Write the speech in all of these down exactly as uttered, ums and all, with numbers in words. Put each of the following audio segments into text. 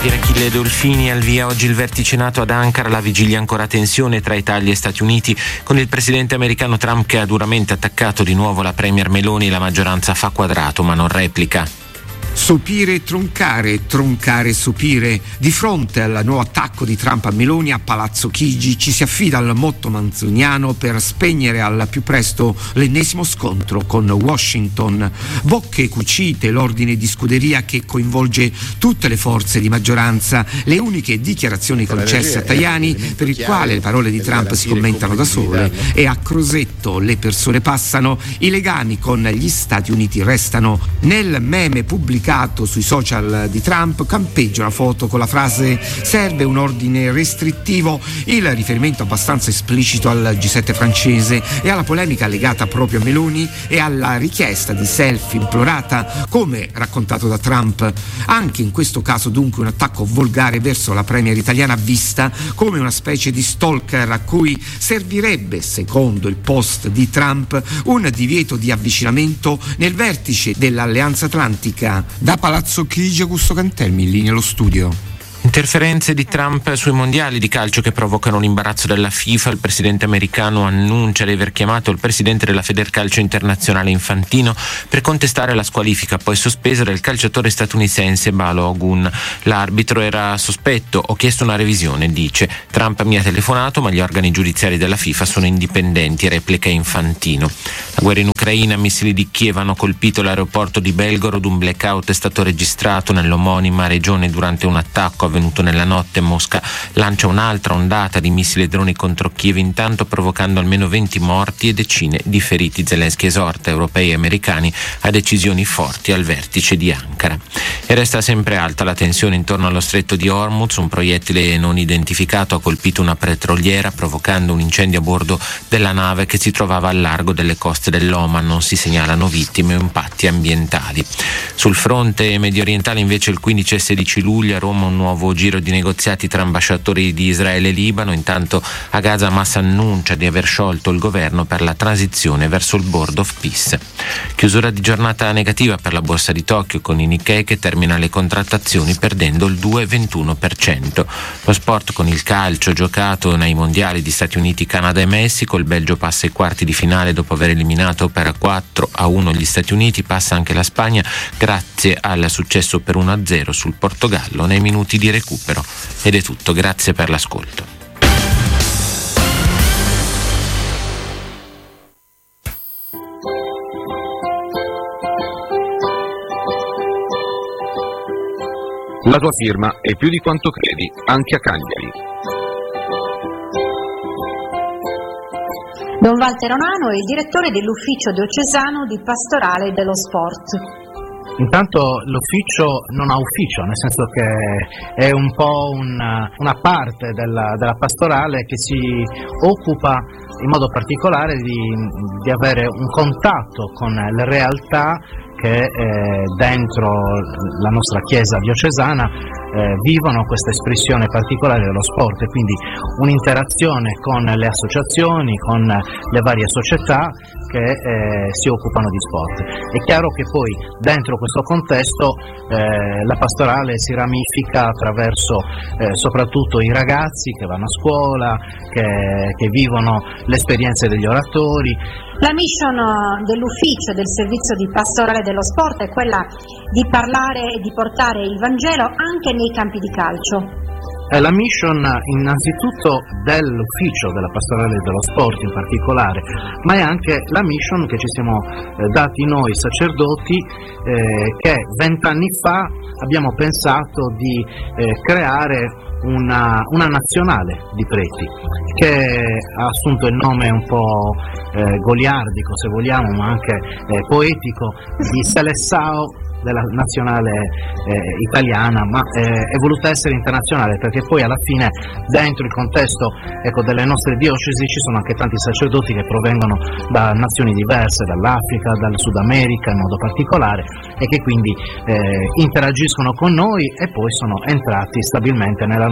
Dire Achille Dolfini, al via oggi il vertice NATO ad Ankara, la vigilia ancora tensione tra Italia e Stati Uniti, con il presidente americano Trump che ha duramente attaccato di nuovo la premier Meloni. La maggioranza fa quadrato ma non replica. Sopire e troncare, troncare e sopire. Di fronte al nuovo attacco di Trump a Meloni a Palazzo Chigi ci si affida al motto manzoniano per spegnere al più presto l'ennesimo scontro con Washington. Bocche cucite, l'ordine di scuderia che coinvolge tutte le forze di maggioranza, le uniche dichiarazioni concesse a Tajani, per il quale le parole di Trump si commentano da sole, e a Crosetto le persone passano, i legami con gli Stati Uniti restano. Nel meme pubblicato sui social di Trump campeggia una foto con la frase "serve un ordine restrittivo", il riferimento abbastanza esplicito al G sette francese e alla polemica legata proprio a Meloni e alla richiesta di selfie implorata, come raccontato da Trump. Anche in questo caso dunque un attacco volgare verso la premier italiana vista come una specie di stalker a cui servirebbe, secondo il post di Trump, un divieto di avvicinamento nel vertice dell'Alleanza Atlantica. Da Palazzo Chigi, Augusto Cantelmi, lì nello studio. Interferenze di Trump sui mondiali di calcio che provocano l'imbarazzo della FIFA. Il presidente americano annuncia di aver chiamato il presidente della Federcalcio Internazionale Infantino per contestare la squalifica poi sospesa del calciatore statunitense Balogun. L'arbitro era sospetto, ho chiesto una revisione, dice. Trump mi ha telefonato ma gli organi giudiziari della FIFA sono indipendenti, replica Infantino. La guerra in Ucraina, missili di Kiev hanno colpito l'aeroporto di Belgorod, un blackout è stato registrato nell'omonima regione durante un attacco avvenuto nella notte. Mosca lancia un'altra ondata di missili e droni contro Kiev, intanto provocando almeno venti morti e decine di feriti. Zelensky esorta europei e americani a decisioni forti al vertice di Ankara. E resta sempre alta la tensione intorno allo stretto di Hormuz. Un proiettile non identificato ha colpito una petroliera provocando un incendio a bordo della nave che si trovava al largo delle coste dell'Oman. Non si segnalano vittime o impatti ambientali. Sul fronte medio orientale invece il quindici e sedici luglio a Roma un nuovo giro di negoziati tra ambasciatori di Israele e Libano. Intanto a Gaza Hamas annuncia di aver sciolto il governo per la transizione verso il Board of Peace. Chiusura di giornata negativa per la borsa di Tokyo con il Nikkei che termina le contrattazioni perdendo il due virgola ventuno per cento. Lo sport con il calcio giocato nei mondiali di Stati Uniti, Canada e Messico. Il Belgio passa ai quarti di finale dopo aver eliminato per quattro a uno gli Stati Uniti. Passa anche la Spagna grazie al successo per uno a zero sul Portogallo nei minuti di recupero. Ed è tutto, grazie per l'ascolto. La tua firma è più di quanto credi, anche a Cagliari. Don Walter Onano è il direttore dell'ufficio diocesano di pastorale dello sport. Intanto l'ufficio non ha ufficio, nel senso che è un po' una, una parte della, della pastorale che si occupa in modo particolare di, di avere un contatto con le realtà che eh, dentro la nostra chiesa diocesana eh, vivono questa espressione particolare dello sport, e quindi un'interazione con le associazioni, con le varie società che eh, si occupano di sport. È chiaro che poi dentro questo contesto eh, la pastorale si ramifica attraverso eh, soprattutto i ragazzi che vanno a scuola, che, che vivono le esperienze degli oratori. La mission dell'ufficio del servizio di pastorale dello sport è quella di parlare e di portare il Vangelo anche nei campi di calcio. È la mission innanzitutto dell'ufficio della pastorale dello sport in particolare, ma è anche la mission che ci siamo eh, dati noi sacerdoti, eh, che vent'anni fa abbiamo pensato di eh, creare una, una nazionale di preti, che ha assunto il nome un po' eh, goliardico se vogliamo, ma anche eh, poetico, di Seleção della nazionale eh, italiana, ma eh, è voluta essere internazionale perché poi alla fine dentro il contesto ecco, delle nostre diocesi ci sono anche tanti sacerdoti che provengono da nazioni diverse, dall'Africa, dal Sud America in modo particolare, e che quindi eh, interagiscono con noi e poi sono entrati stabilmente nella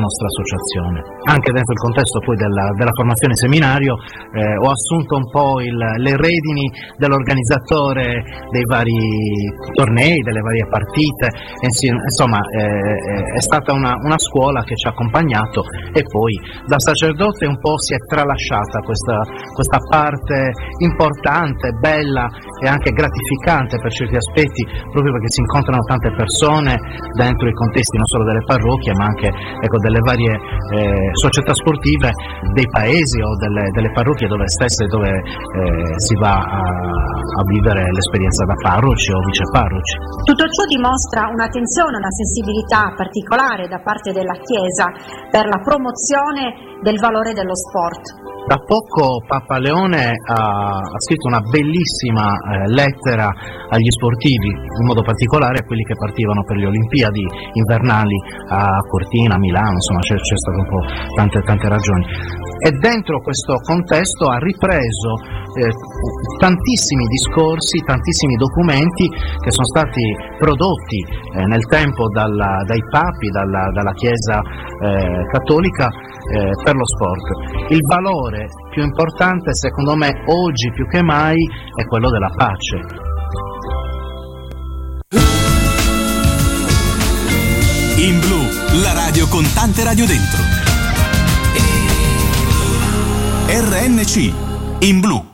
nostra associazione. Anche dentro il contesto poi della, della formazione seminario eh, ho assunto un po' il, le redini dell'organizzatore dei vari tornei, delle varie partite, insomma eh, è stata una, una scuola che ci ha accompagnato, e poi da sacerdote un po' si è tralasciata questa, questa parte importante, bella e anche gratificante per certi aspetti, proprio perché si incontrano tante persone dentro i contesti non solo delle parrocchie ma anche ecco, delle varie eh, società sportive dei paesi o delle, delle parrocchie dove stesse dove eh, si va a, a vivere l'esperienza da parroci o viceparroci. Tutto ciò dimostra un'attenzione, una sensibilità particolare da parte della Chiesa per la promozione del valore dello sport. Da poco Papa Leone ha, ha scritto una bellissima eh, lettera agli sportivi, in modo particolare a quelli che partivano per le Olimpiadi invernali a Cortina, a Milano, insomma c'è, c'è stato un po' tante, tante ragioni. E dentro questo contesto ha ripreso eh, tantissimi discorsi, tantissimi documenti che sono stati prodotti eh, nel tempo dalla, dai papi, dalla, dalla Chiesa eh, cattolica eh, per lo sport. Il valore più importante secondo me oggi più che mai è quello della pace. In Blu, la radio con tante radio dentro. R N C, In Blu.